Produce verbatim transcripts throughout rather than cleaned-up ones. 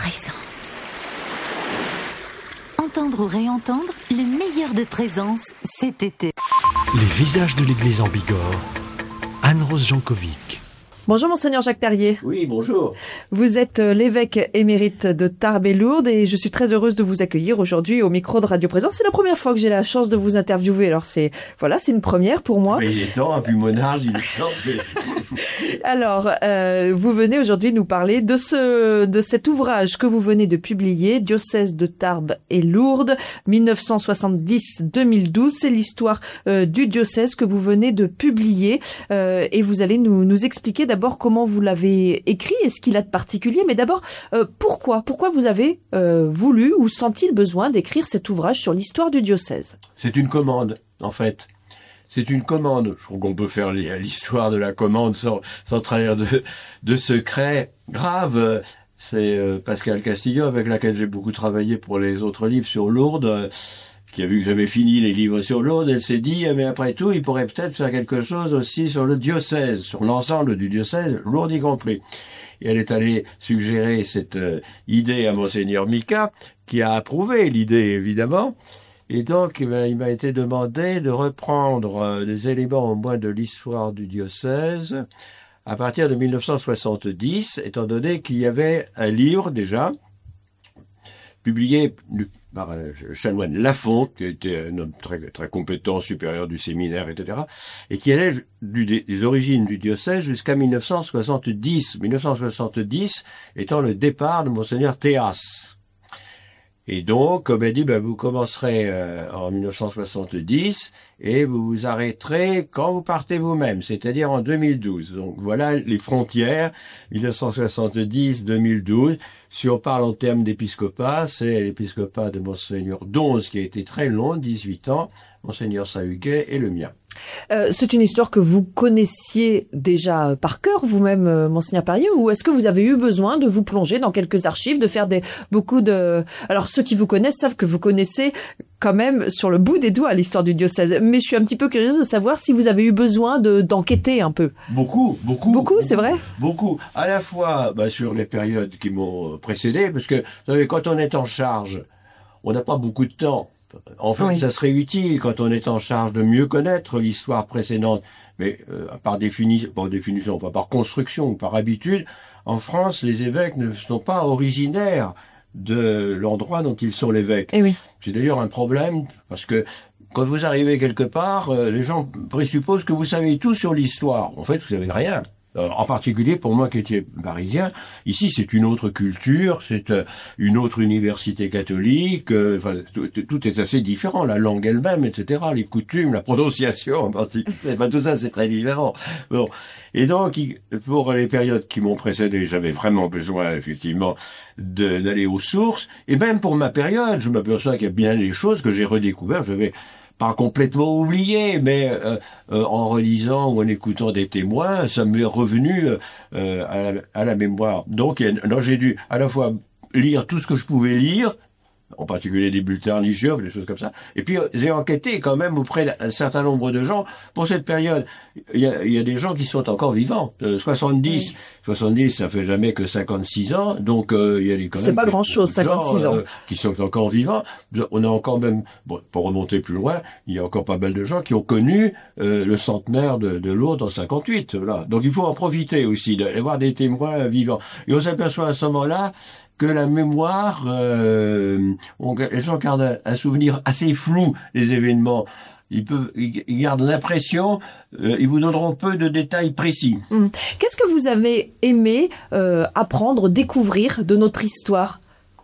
présence. Entendre ou réentendre, le meilleur de présence cet été. Les visages de l'église en Bigorre. Anne-Rose Jankovic. Bonjour Monseigneur Jacques Tarrier. Oui, bonjour. Vous êtes l'évêque émérite de Tarbes et Lourdes et je suis très heureuse de vous accueillir aujourd'hui au micro de Radio Présence. C'est la première fois que j'ai la chance de vous interviewer, alors c'est voilà, c'est une première pour moi. Mais il est temps, vu mon âge, il est temps. Que... Alors, euh, vous venez aujourd'hui nous parler de ce de cet ouvrage que vous venez de publier, Diocèse de Tarbes et Lourdes, mille neuf cent soixante-dix à deux mille douze. C'est l'histoire euh, du diocèse que vous venez de publier euh, et vous allez nous nous expliquer d'abord comment vous l'avez écrit et ce qu'il a de particulier, mais d'abord euh, pourquoi pourquoi vous avez euh, voulu ou senti le besoin d'écrire cet ouvrage sur l'histoire du diocèse. C'est une commande, en fait. C'est une commande. Je crois qu'on peut faire l'histoire de la commande sans, sans trahir de, de secret grave. C'est euh, Pascal Castillo, avec laquelle j'ai beaucoup travaillé pour les autres livres sur Lourdes, euh, qui a vu que j'avais fini les livres sur Lourdes. Elle s'est dit, mais après tout, il pourrait peut-être faire quelque chose aussi sur le diocèse, sur l'ensemble du diocèse, Lourdes y compris. Et elle est allée suggérer cette euh, idée à Monseigneur Mika, qui a approuvé l'idée, évidemment. Et donc, eh bien, il m'a été demandé de reprendre euh, des éléments au moins de l'histoire du diocèse à partir de mille neuf cent soixante-dix, étant donné qu'il y avait un livre déjà publié par un chanoine Lafont, qui était un homme très, très compétent, supérieur du séminaire, et cetera, et qui allait du, des origines du diocèse jusqu'à mille neuf cent soixante-dix. mille neuf cent soixante-dix étant le départ de Monseigneur Théas. Et donc, comme elle dit, ben, vous commencerez euh, en mille neuf cent soixante-dix et vous vous arrêterez quand vous partez vous-même, c'est-à-dire en deux mille douze. Donc voilà les frontières, mille neuf cent soixante-dix à deux mille douze. Si on parle en termes d'épiscopat, c'est l'épiscopat de Monseigneur Donze qui a été très long, dix-huit ans, Monseigneur Saint-Huguet et le mien. Euh, c'est une histoire que vous connaissiez déjà par cœur vous-même, euh, Monseigneur Tarrier, ou est-ce que vous avez eu besoin de vous plonger dans quelques archives, de faire des beaucoup de... Alors ceux qui vous connaissent savent que vous connaissez quand même sur le bout des doigts l'histoire du diocèse, mais je suis un petit peu curieuse de savoir si vous avez eu besoin de d'enquêter un peu. Beaucoup, beaucoup. Beaucoup, c'est vrai ? Beaucoup. À la fois bah, sur les périodes qui m'ont précédé, parce que vous savez, quand on est en charge, on n'a pas beaucoup de temps. En fait, oui. Ça serait utile quand on est en charge de mieux connaître l'histoire précédente, mais euh, par définition, par définition, enfin par construction ou par habitude, en France, les évêques ne sont pas originaires de l'endroit dont ils sont l'évêque. Et oui. C'est d'ailleurs un problème parce que quand vous arrivez quelque part, euh, les gens présupposent que vous savez tout sur l'histoire. En fait, vous savez rien. En particulier pour moi qui étais parisien, ici c'est une autre culture, c'est une autre université catholique, euh, enfin, tout, tout est assez différent, la langue elle-même, et cetera, les coutumes, la prononciation en particulier, ben, tout ça c'est très différent. Bon. Et donc, pour les périodes qui m'ont précédé, j'avais vraiment besoin effectivement de, d'aller aux sources, et même pour ma période, je m'aperçois qu'il y a bien des choses que j'ai redécouvertes, j'avais pas complètement oublié, mais euh, euh, en relisant ou en écoutant des témoins, ça m'est revenu euh, à, la, à la mémoire. Donc, donc j'ai dû à la fois lire tout ce que je pouvais lire, en particulier des bulletins religieux, des choses comme ça. Et puis, j'ai enquêté quand même auprès d'un certain nombre de gens. Pour cette période, il y a, il y a des gens qui sont encore vivants. Euh, soixante-dix, oui. soixante-dix, ça fait jamais que cinquante-six ans. Donc, euh, il y a des quand même... C'est pas grand-chose, cinquante-six ans. Euh, qui sont encore vivants. On a encore même, bon, pour remonter plus loin, il y a encore pas mal de gens qui ont connu euh, le centenaire de, de Lourdes en cinquante-huit. Voilà. Donc, il faut en profiter aussi, d'avoir des témoins vivants. Et on s'aperçoit à ce moment-là que la mémoire, euh, on, les gens gardent un, un souvenir assez flou des événements. Ils, peuvent, ils gardent l'impression, euh, ils vous donneront peu de détails précis. Mmh. Qu'est-ce que vous avez aimé euh, apprendre, découvrir de notre histoire ?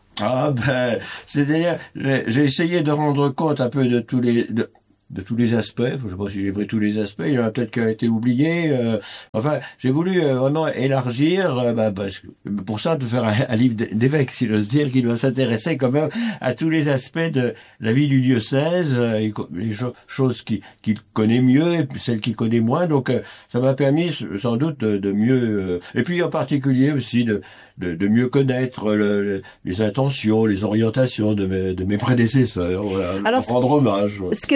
Ah ben, c'est-à-dire, j'ai, j'ai essayé de rendre compte un peu de tous les... De, de tous les aspects, je ne sais pas si j'ai pris tous les aspects, il y en a peut-être qui ont été oubliés, euh, enfin, j'ai voulu euh, vraiment élargir, euh, bah, parce que, pour ça, de faire un, un livre d'évêque, si j'ose dire, qui doit s'intéresser quand même à tous les aspects de la vie du diocèse, euh, et les cho- choses qu'il, qu'il connaît mieux, et celles qu'il connaît moins, donc euh, ça m'a permis sans doute de, de mieux, euh, et puis en particulier aussi de, de, de mieux connaître le, le, les intentions, les orientations de mes, de mes prédécesseurs, voilà, alors, rendre hommage. Ce qui est très intéressant,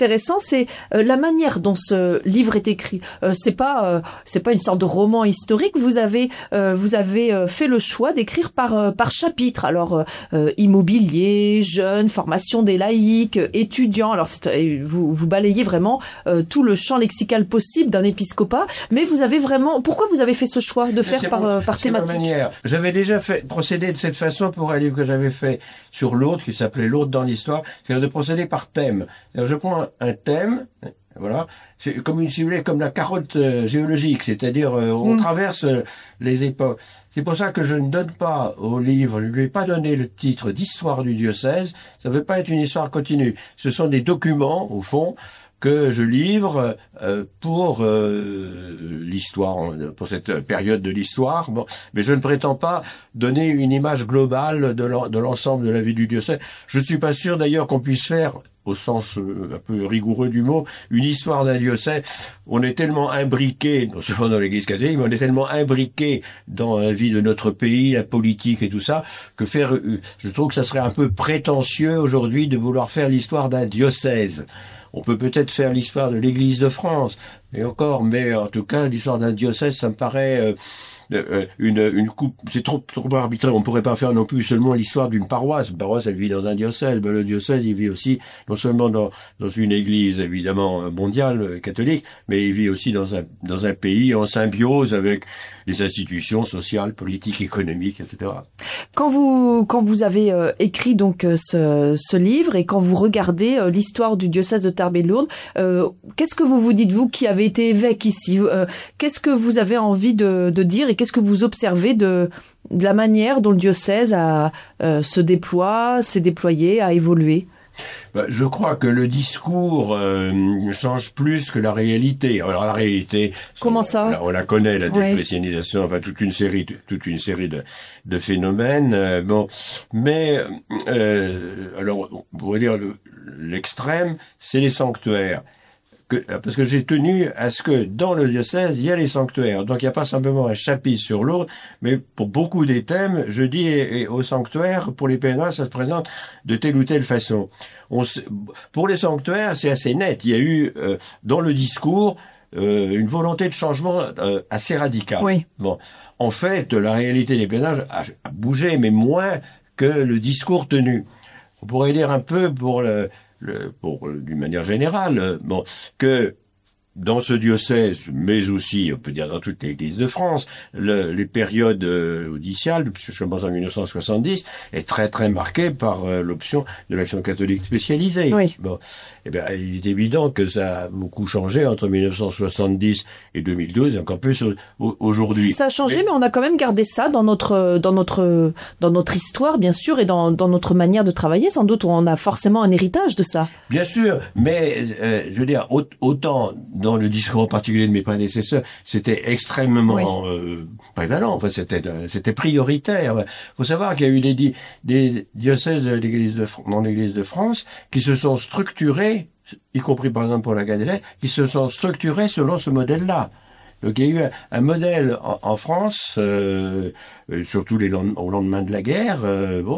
intéressant, c'est euh, la manière dont ce livre est écrit. Euh, c'est pas, euh, c'est pas une sorte de roman historique. Vous avez, euh, vous avez euh, fait le choix d'écrire par euh, par chapitre. Alors euh, euh, immobilier, jeunes, formation des laïcs, euh, étudiants. Alors c'est, euh, vous vous balayez vraiment euh, tout le champ lexical possible d'un épiscopat. Mais vous avez vraiment, pourquoi vous avez fait ce choix de faire par euh, par thématique? C'est ma manière. J'avais déjà fait procédé de cette façon pour un livre que j'avais fait sur Lourdes, qui s'appelait Lourdes dans l'histoire, c'est-à-dire de procéder par thème. Alors, je prends un, un thème, voilà, c'est comme une, si vous voulez, comme la carotte euh, géologique, c'est-à-dire euh, on mmh. traverse euh, les époques. C'est pour ça que je ne donne pas au livre, je ne lui ai pas donné le titre d'histoire du diocèse. Ça ne veut pas être une histoire continue. Ce sont des documents, au fond, que je livre euh, pour euh, l'histoire, pour cette période de l'histoire. Bon, mais je ne prétends pas donner une image globale de l'ensemble de la vie du diocèse. Je ne suis pas sûr d'ailleurs qu'on puisse faire, au sens euh, un peu rigoureux du mot, une histoire d'un diocèse. On est tellement imbriqué, non seulement dans l'Église catholique, mais on est tellement imbriqué dans la vie de notre pays, la politique et tout ça, que faire, euh, je trouve que ça serait un peu prétentieux aujourd'hui de vouloir faire l'histoire d'un diocèse. On peut peut-être faire l'histoire de l'Église de France, et encore, mais en tout cas, l'histoire d'un diocèse, ça me paraît euh, euh, une, une coupe, c'est trop, trop arbitraire. On pourrait pas faire non plus seulement l'histoire d'une paroisse. Une paroisse, elle vit dans un diocèse, mais le diocèse, il vit aussi non seulement dans, dans une Église évidemment mondiale catholique, mais il vit aussi dans un dans un pays en symbiose avec les institutions sociales, politiques, économiques, et cetera. Quand vous quand vous avez euh, écrit donc euh, ce, ce livre et quand vous regardez euh, l'histoire du diocèse de Tarbes et Lourdes, euh, qu'est-ce que vous vous dites, vous qui avez été évêque ici, euh, qu'est-ce que vous avez envie de, de dire et qu'est-ce que vous observez de, de la manière dont le diocèse a, euh, se déploie, s'est déployé, a évolué? Ben, je crois que le discours euh, change plus que la réalité. Alors la réalité, comment ça, on, la, on la connaît, la déchristianisation, ouais. Enfin toute une série, toute une série de, de phénomènes. Euh, bon, mais euh, alors on pourrait dire le, l'extrême, c'est les sanctuaires. Que, parce que j'ai tenu à ce que dans le diocèse, il y a les sanctuaires. Donc il n'y a pas simplement un chapitre sur Lourdes, mais pour beaucoup des thèmes, je dis et, et aux sanctuaires, pour les pèlerins, ça se présente de telle ou telle façon. On, pour les sanctuaires, c'est assez net. Il y a eu euh, dans le discours euh, une volonté de changement euh, assez radicale. Oui. Bon, en fait, la réalité des pèlerinages a, a bougé, mais moins que le discours tenu. On pourrait dire un peu pour le Le, pour, d'une manière générale, euh, bon, que dans ce diocèse, mais aussi, on peut dire dans toute l'Église de France, le, les périodes euh, audiciales, je commence en mille neuf cent soixante-dix, est très très marquée par euh, l'option de l'action catholique spécialisée. Oui. Bon, eh bien, il est évident que ça a beaucoup changé entre mille neuf cent soixante-dix et deux mille douze, et encore plus au, au, aujourd'hui. Ça a changé, mais... mais on a quand même gardé ça dans notre dans notre dans notre histoire, bien sûr, et dans dans notre manière de travailler. Sans doute, on a forcément un héritage de ça. Bien sûr, mais euh, je veux dire, autant dans le discours en particulier de mes prédécesseurs, c'était extrêmement oui. euh, prévalent. Enfin, c'était c'était prioritaire. Il faut savoir qu'il y a eu des, di- des diocèses de l'Église de dans l'Église de France qui se sont structurés, y compris par exemple pour la Galilée, qui se sont structurés selon ce modèle-là. Donc il y a eu un, un modèle en, en France, euh, surtout les lend- au lendemain de la guerre, euh, bon.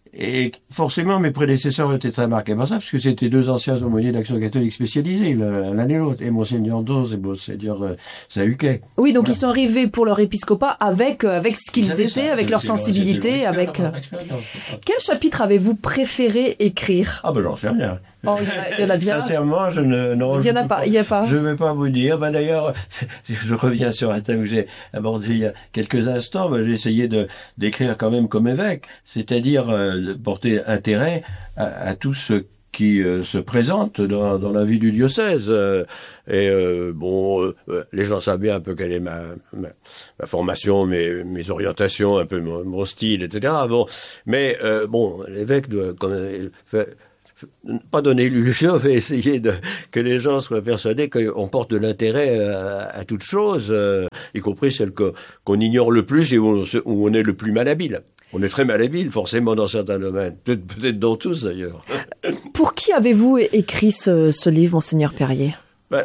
Et forcément, mes prédécesseurs étaient très marqués par ça, parce que c'était deux anciens aumôniers d'Action catholique spécialisés, l'un et l'autre, et Monseigneur Doz et Monseigneur euh, Sahuquet. Oui, donc voilà. Ils sont arrivés pour leur épiscopat avec euh, avec ce qu'ils étaient, ça, avec leur sensibilité, avec... Euh... Quel chapitre avez-vous préféré écrire? Ah ben j'en sais rien. Oh, il y en a bien. Sincèrement, je ne... Non, il y en a pas, il y a pas. Je ne vais pas vous dire. Ben d'ailleurs, je reviens sur un thème que j'ai abordé il y a quelques instants. Ben, j'ai essayé de d'écrire quand même comme évêque, c'est-à-dire euh, de porter intérêt à, à tout ce qui euh, se présente dans, dans la vie du diocèse. Euh, et euh, bon, euh, les gens savent bien un peu quelle est ma, ma, ma formation, mes, mes orientations, un peu mon, mon style, et cetera. Bon, mais euh, bon, l'évêque doit quand même fait, pas donner l'illusion, mais essayer de que les gens soient persuadés qu'on porte de l'intérêt à, à toute chose, euh, y compris celle que, qu'on ignore le plus et où on, où on est le plus malhabile. On est très malhabile, forcément, dans certains domaines. Peut-être, peut-être dans tous, d'ailleurs. Pour qui avez-vous écrit ce, ce livre, Monseigneur Perrier? Ben,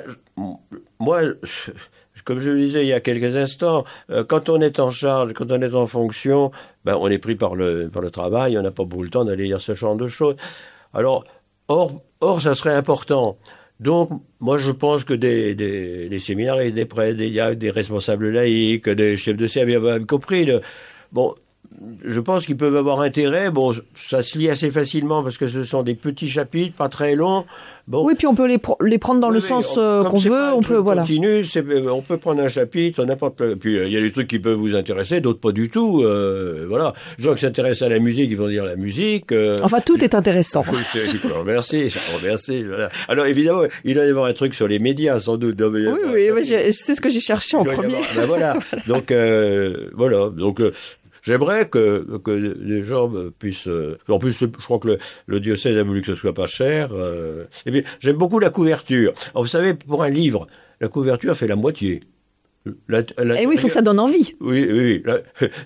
moi, comme je le disais il y a quelques instants, quand on est en charge, quand on est en fonction, ben, on est pris par le, par le travail, on n'a pas beaucoup le temps d'aller lire ce genre de choses. Alors, or, or, ça serait important Donc, moi, je pense que des, des, des séminaires et des prêtres, des diacres, des responsables laïcs, des chefs de service, y compris, le, bon, je pense qu'ils peuvent avoir intérêt. Bon, ça se lit assez facilement parce que ce sont des petits chapitres, pas très longs. Bon. Oui, puis on peut les, pr- les prendre dans oui, le oui, sens euh, qu'on veut. On peut, voilà. Continue, c'est, on peut prendre un chapitre, n'importe. Le, puis il euh, y a des trucs qui peuvent vous intéresser, d'autres pas du tout. Euh, voilà. Les gens qui s'intéressent à la musique, ils vont dire la musique. Euh, enfin, tout est intéressant. Il faut remercier, remercier. Voilà. Alors évidemment, il doit y avoir un truc sur les médias, sans doute. Non, mais, oui, oui, oui, je, c'est ce que j'ai cherché en premier. Avoir, ben voilà. Donc euh, voilà. Donc euh, j'aimerais que, que les gens puissent... Euh, en plus, je crois que le, le diocèse a voulu que ce soit pas cher. Euh, et puis, j'aime beaucoup la couverture. Alors, vous savez, pour un livre, la couverture fait la moitié. La, la, et oui, il faut que ça donne envie. Oui, oui, la,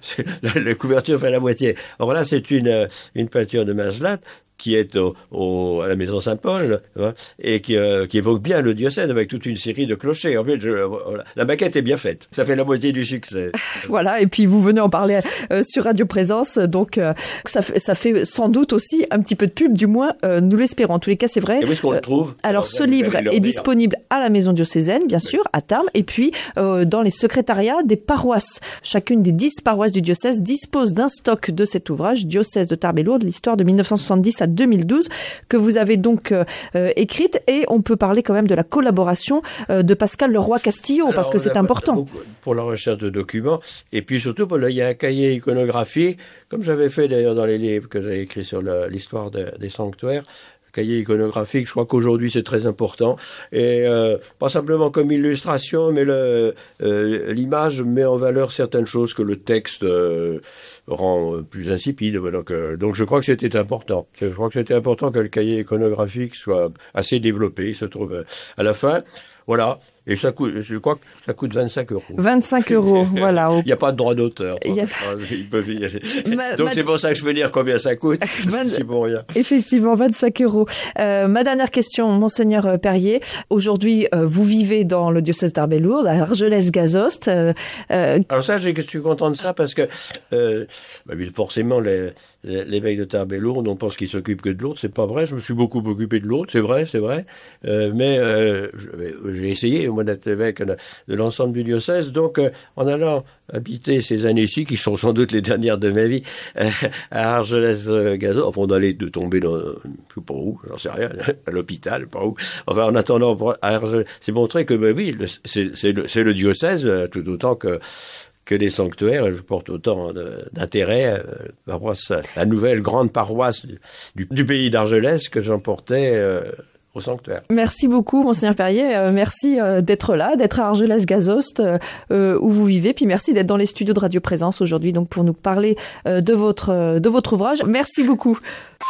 la, la couverture fait la moitié. Alors là, c'est une, une peinture de Maslat qui est au, au, à la maison Saint-Paul, hein, et qui, euh, qui évoque bien le diocèse avec toute une série de clochers. En fait, je, voilà. La maquette est bien faite. Ça fait la moitié du succès. Voilà. Et puis vous venez en parler euh, sur Radio Présence, donc euh, ça, fait, ça fait sans doute aussi un petit peu de pub, du moins euh, nous l'espérons. En tous les cas, c'est vrai. Et où est-ce qu'on le trouve ? Alors, alors ce livre est disponible à la maison diocésaine, bien sûr, à Tarbes, et puis euh, dans les secrétariats des paroisses. Chacune des dix paroisses du diocèse dispose d'un stock de cet ouvrage, Diocèse de Tarbes et Lourdes, l'histoire de mille neuf cent soixante-dix à deux mille douze, que vous avez donc euh, écrite, et on peut parler quand même de la collaboration euh, de Pascal Leroy-Castillo. Alors, parce que c'est important. Pour la recherche de documents, et puis surtout, il y a un cahier iconographique, comme j'avais fait d'ailleurs dans les livres que j'ai écrits sur la, l'histoire de, des sanctuaires, cahier iconographique, je crois qu'aujourd'hui c'est très important, et euh, pas simplement comme illustration, mais le, euh, l'image met en valeur certaines choses que le texte euh, rend plus insipide. Donc, euh, donc je crois que c'était important. Je crois que c'était important que le cahier iconographique soit assez développé. Il se trouve euh, à la fin. Voilà. Et ça coûte, je crois que ça coûte vingt-cinq euros. vingt-cinq euros, voilà. Il n'y a pas de droit d'auteur. A... Ils peuvent y aller. Ma, Donc ma... c'est pour ça que je veux dire combien ça coûte. C'est pour rien. Effectivement, vingt-cinq euros. Euh, ma dernière question, Monseigneur Perrier. Aujourd'hui, euh, vous vivez dans le diocèse d'Tarbes et Lourdes, à Argelès-Gazost. Euh, euh... Alors ça, je suis content de ça parce que euh, bah, forcément, les, les, l'évêque de Tarbes et Lourdes, on pense qu'il s'occupe que de Lourdes. C'est pas vrai. Je me suis beaucoup occupé de Lourdes. C'est vrai, c'est vrai. Euh, mais euh, j'ai essayé, moi, d'être évêque de, de l'ensemble du diocèse. Donc, euh, en allant habiter ces années-ci, qui sont sans doute les dernières de ma vie, euh, à Argelès-Gazost, enfin, on allait de tomber dans, je sais pas où, j'en sais rien, à l'hôpital, pas où. Enfin, en attendant, à Argelès, c'est montré que, ben oui, le, c'est, c'est, le, c'est le diocèse, euh, tout autant que que les sanctuaires. Je porte autant de, d'intérêt euh, à la nouvelle grande paroisse du, du pays d'Argelès que j'en portais euh, au sanctuaire. Merci beaucoup, Monseigneur Perrier. Euh, merci euh, d'être là, d'être à Argelès-Gazost, euh, où vous vivez. Puis merci d'être dans les studios de Radio Présence aujourd'hui, donc pour nous parler euh, de votre euh, de votre ouvrage. Merci beaucoup.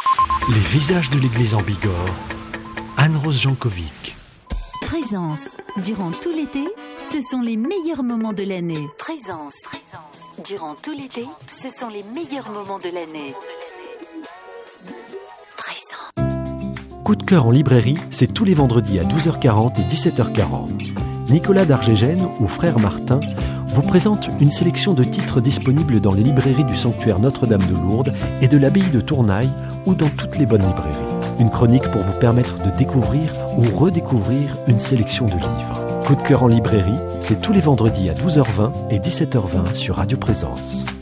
Les visages de l'Église en Bigorre. Anne-Rose Jankovic. Présence. Durant tout l'été, ce sont les meilleurs moments de l'année. Présence. Présence. Durant tout l'été, ce sont les meilleurs moments de l'année. Présence. Coup de cœur en librairie, c'est tous les vendredis à douze heures quarante et dix-sept heures quarante. Nicolas d'Argégène, ou Frère Martin, vous présente une sélection de titres disponibles dans les librairies du sanctuaire Notre-Dame de Lourdes et de l'abbaye de Tournaille ou dans toutes les bonnes librairies. Une chronique pour vous permettre de découvrir ou redécouvrir une sélection de livres. Coup de cœur en librairie, c'est tous les vendredis à douze heures vingt et dix-sept heures vingt sur Radio Présence.